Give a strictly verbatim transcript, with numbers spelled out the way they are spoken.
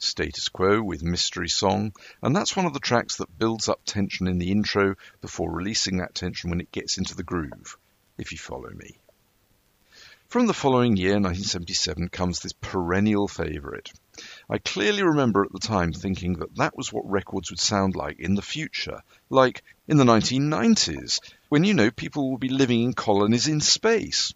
Status Quo with Mystery Song, and that's one of the tracks that builds up tension in the intro before releasing that tension when it gets into the groove, if you follow me. From the following year, nineteen seventy-seven, comes this perennial favourite. I clearly remember at the time thinking that that was what records would sound like in the future, like in the nineteen nineties, when, you know, people will be living in colonies in space.